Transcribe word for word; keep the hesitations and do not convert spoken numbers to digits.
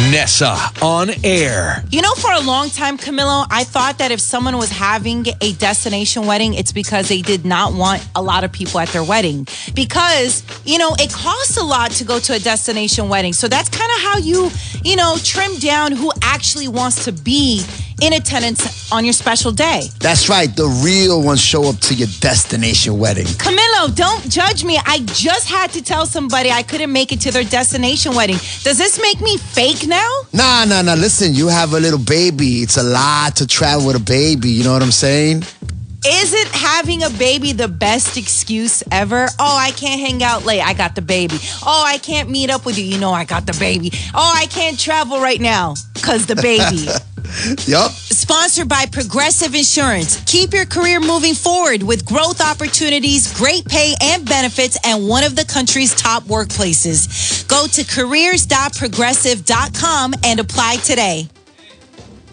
Nessa on air. You know, for a long time, Camilo, I thought that if someone was having a destination wedding, it's because they did not want a lot of people at their wedding. Because, you know, it costs a lot to go to a destination wedding. So that's kind of how you, you know, trim down who actually wants to be in attendance on your special day. That's right. The real ones show up to your destination wedding. Camilo, don't judge me. I just had to tell somebody I couldn't make it to their destination wedding. Does this make me fake now? Nah, nah, nah. Listen, you have a little baby. It's a lot to travel with a baby. You know what I'm saying? Isn't having a baby the best excuse ever? Oh, I can't hang out late. I got the baby. Oh, I can't meet up with you. You know, I got the baby. Oh, I can't travel right now because the baby. Yup. Sponsored by Progressive Insurance. Keep your career moving forward with growth opportunities, great pay and benefits, and one of the country's top workplaces. Go to careers dot progressive dot com and apply today.